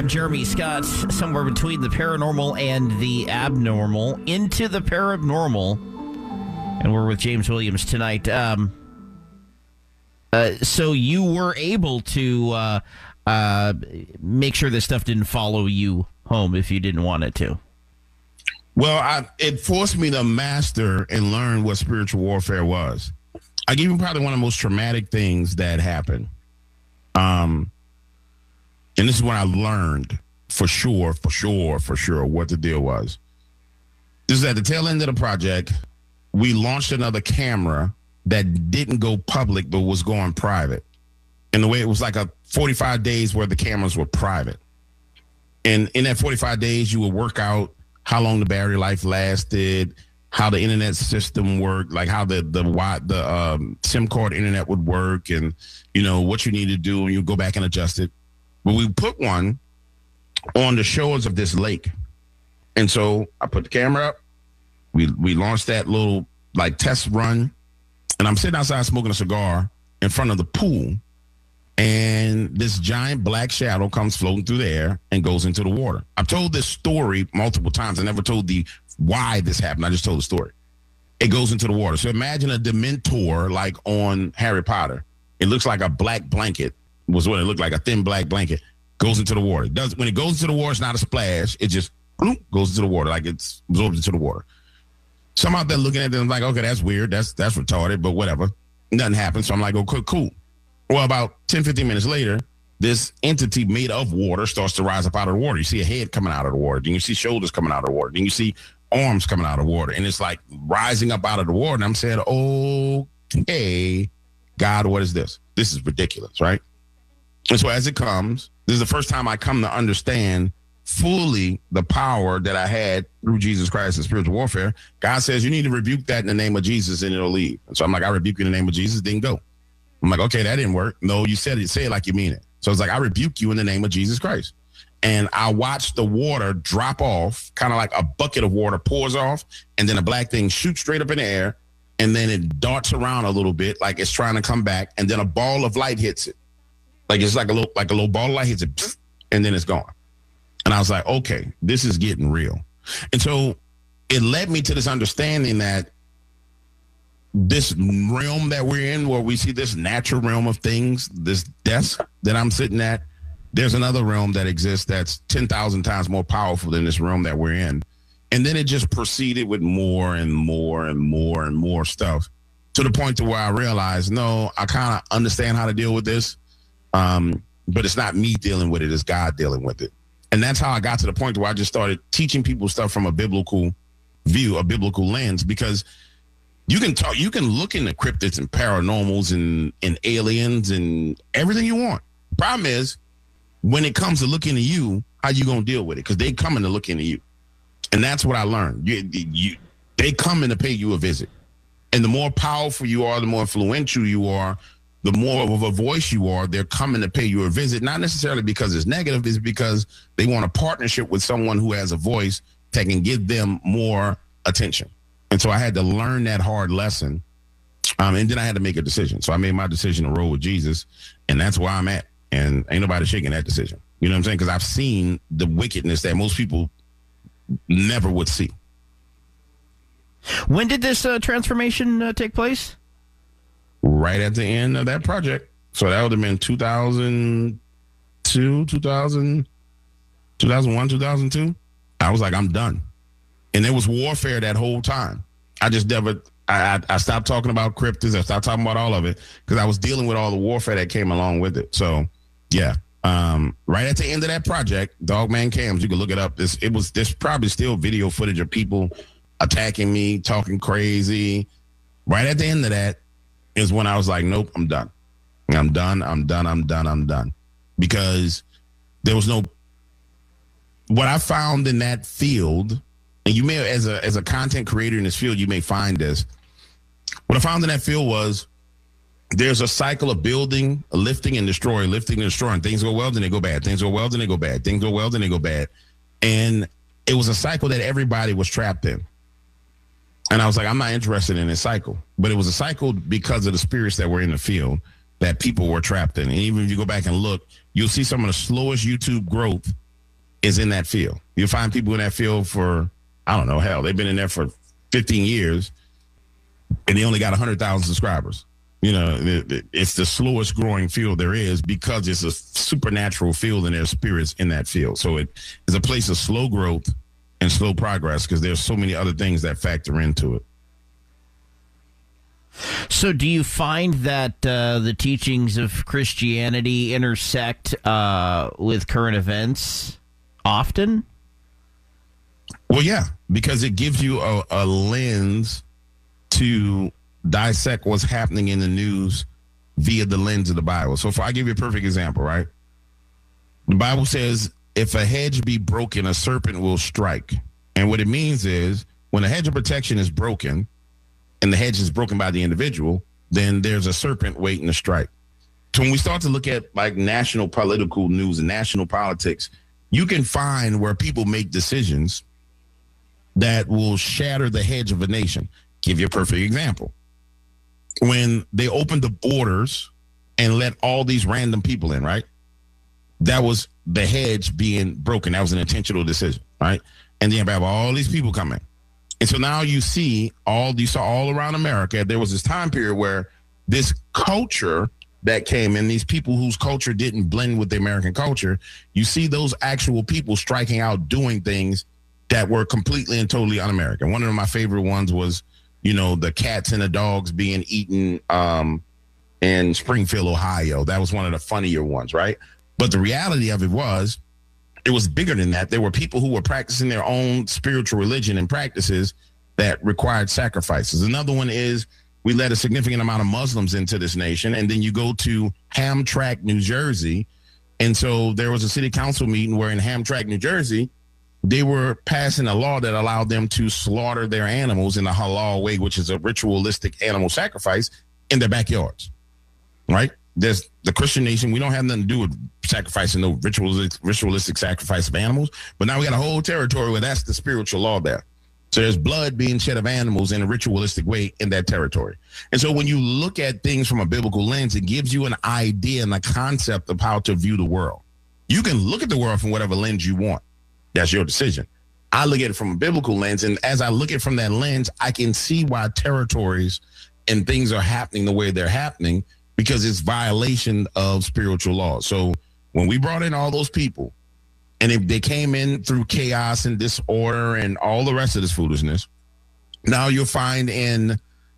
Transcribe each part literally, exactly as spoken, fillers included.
I'm Jeremy Scott, somewhere between the paranormal and the abnormal, into the paranormal. And we're with James Williams tonight. Um, uh, so you were able to uh, uh, make sure this stuff didn't follow you home if you didn't want it to. Well, I, it forced me to master and learn what spiritual warfare was. I give you probably one of the most traumatic things that happened. Um, and this is when I learned for sure, for sure, for sure what the deal was. This is at the tail end of the project. We launched another camera that didn't go public, but was going private. And the way it was like a forty-five days where the cameras were private. And in that forty-five days, you would work out how long the battery life lasted, how the internet system worked, like how the the the um, SIM card internet would work, and you know what you need to do, and you go back and adjust it. But we put one on the shores of this lake, and so I put the camera up. We we launched that little like test run, and I'm sitting outside smoking a cigar in front of the pool, and this giant black shadow comes floating through the air and goes into the water. I've told this story multiple times. I never told the why this happened. I just told the story. It goes into the water. So imagine a Dementor like on Harry Potter. It looks like a black blanket, was what it looked like, a thin black blanket, goes into the water. It does when it goes into the water, it's not a splash. It just bloop, goes into the water, like it's absorbed into the water. Some out there looking at them like, okay, that's weird. That's that's retarded, but whatever. Nothing happens. So I'm like, okay, cool. Well, about ten, fifteen minutes later, this entity made of water starts to rise up out of the water. You see a head coming out of the water. Then you see shoulders coming out of the water. Then you see arms coming out of the water. And it's like rising up out of the water. And I'm saying, okay, God, what is this? This is ridiculous, right? And so as it comes, this is the first time I come to understand fully the power that I had through Jesus Christ and spiritual warfare. God says, you need to rebuke that in the name of Jesus and it'll leave. And so I'm like, I rebuke you in the name of Jesus, didn't go. I'm like, okay, that didn't work. No, you said it. Say it like you mean it. So it's like, I rebuke you in the name of Jesus Christ. And I watched the water drop off, kind of like a bucket of water pours off, and then a black thing shoots straight up in the air, and then it darts around a little bit, like it's trying to come back, and then a ball of light hits it. Like it's like a little, like a little ball of light hits it, and then it's gone. And I was like, okay, this is getting real. And so it led me to this understanding that this realm that we're in, where we see this natural realm of things, this desk that I'm sitting at, there's another realm that exists that's ten thousand times more powerful than this realm that we're in. And then it just proceeded with more and more and more and more stuff to the point to where I realized, no, I kind of understand how to deal with this, um, but it's not me dealing with it, it's God dealing with it. And that's how I got to the point where I just started teaching people stuff from a biblical view, a biblical lens, because you can talk, you can look into cryptids and paranormals and, and aliens and everything you want. Problem is, when it comes to looking at you, how you gonna deal with it? Because they coming to look into you, and that's what I learned. You, you, they coming to pay you a visit, and the more powerful you are, the more influential you are, the more of a voice you are. They're coming to pay you a visit, not necessarily because it's negative. It's because they want a partnership with someone who has a voice that can give them more attention. And so I had to learn that hard lesson, um, and then I had to make a decision. So I made my decision to roll with Jesus, and that's where I'm at. And ain't nobody shaking that decision. You know what I'm saying? Because I've seen the wickedness that most people never would see. When did this uh, transformation uh, take place? Right at the end of that project. So that would have been two thousand two, two thousand, two thousand one, two thousand two. I was like, I'm done. And there was warfare that whole time. I just never, I, I, I stopped talking about cryptids. I stopped talking about all of it because I was dealing with all the warfare that came along with it. So, yeah. Um, right at the end of that project, Dogman Cams, you can look it up. This, it was, there's probably still video footage of people attacking me, talking crazy. Right at the end of that is when I was like, nope, I'm done. I'm done. I'm done. I'm done. I'm done. Because there was no, what I found in that field, and you may, as a as a content creator in this field, you may find this. What I found in that field was there's a cycle of building, lifting, and destroying, lifting and destroying. Things go well, then they go bad. Things go well, then they go bad. Things go well, then they go bad. And it was a cycle that everybody was trapped in. And I was like, I'm not interested in this cycle. But it was a cycle because of the spirits that were in the field that people were trapped in. And even if you go back and look, you'll see some of the slowest YouTube growth is in that field. You'll find people in that field for, I don't know, hell, they've been in there for fifteen years, and they only got one hundred thousand subscribers. You know, it's the slowest growing field there is because it's a supernatural field and there's spirits in that field. So it is a place of slow growth and slow progress because there's so many other things that factor into it. So do you find that uh, the teachings of Christianity intersect uh, with current events often? Well, yeah, because it gives you a, a lens to dissect what's happening in the news via the lens of the Bible. So if I give you a perfect example, right? The Bible says, if a hedge be broken, a serpent will strike. And what it means is when a hedge of protection is broken and the hedge is broken by the individual, then there's a serpent waiting to strike. So when we start to look at like national political news and national politics, you can find where people make decisions that will shatter the hedge of a nation. Give you a perfect example. When they opened the borders and let all these random people in, right? That was the hedge being broken. That was an intentional decision, right? And then you have all these people coming. And so now you see all, you saw all around America, there was this time period where this culture that came in, these people whose culture didn't blend with the American culture, you see those actual people striking out, doing things that were completely and totally un-American. One of my favorite ones was, you know, the cats and the dogs being eaten um, in Springfield, Ohio. That was one of the funnier ones, right? But the reality of it was, it was bigger than that. There were people who were practicing their own spiritual religion and practices that required sacrifices. Another one is we let a significant amount of Muslims into this nation. And then you go to Hamtramck, New Jersey. And so there was a city council meeting where in Hamtramck, New Jersey, they were passing a law that allowed them to slaughter their animals in a halal way, which is a ritualistic animal sacrifice in their backyards, right? There's the Christian nation. We don't have nothing to do with sacrificing no ritualistic, ritualistic sacrifice of animals. But now we got a whole territory where that's the spiritual law there. So there's blood being shed of animals in a ritualistic way in that territory. And so when you look at things from a biblical lens, it gives you an idea and a concept of how to view the world. You can look at the world from whatever lens you want. That's your decision. I look at it from a biblical lens, and as I look at it from that lens, I can see why territories and things are happening the way they're happening because it's violation of spiritual laws. So when we brought in all those people, and if they came in through chaos and disorder and all the rest of this foolishness, now you'll find in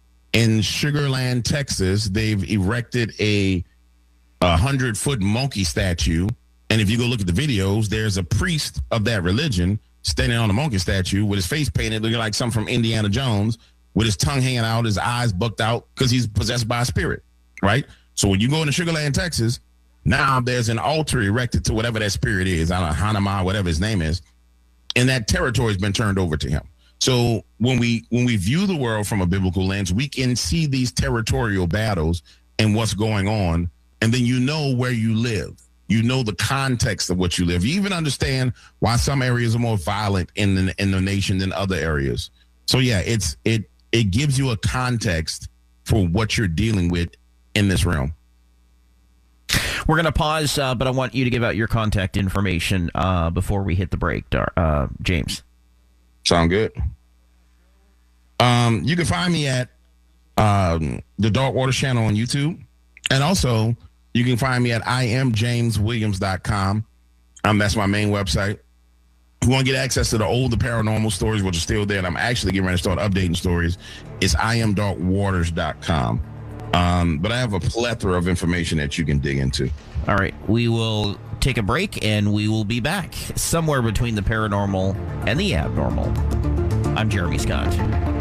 in Sugar Land, Texas, they've erected a hundred-foot monkey statue. And if you go look at the videos, there's a priest of that religion standing on a monkey statue with his face painted, looking like something from Indiana Jones, with his tongue hanging out, his eyes bucked out, because he's possessed by a spirit, right? So when you go into Sugar Land, Texas, now there's an altar erected to whatever that spirit is, I don't know, Hanama, whatever his name is, and that territory has been turned over to him. So when we when we view the world from a biblical lens, we can see these territorial battles and what's going on, and then you know where you live. You know the context of what you live. You even understand why some areas are more violent in the, in the nation than other areas. So yeah, it's it it gives you a context for what you're dealing with in this realm. We're going to pause, uh, but I want you to give out your contact information uh, before we hit the break, uh, James. Sound good. Um, you can find me at um, the Dark Waters channel on YouTube, and also you can find me at I am james williams dot com. Um, that's my main website. If you want to get access to the older paranormal stories, which are still there, and I'm actually getting ready to start updating stories, it's I am dark waters dot com. Um, but I have a plethora of information that you can dig into. All right. We will take a break, and we will be back somewhere between the paranormal and the abnormal. I'm Jeremy Scott.